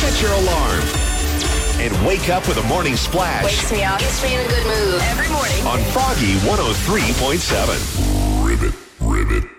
set your alarm, and wake up with a morning splash. Wakes me up, gets me in a good mood every morning. On Froggy 103.7. Ribbit.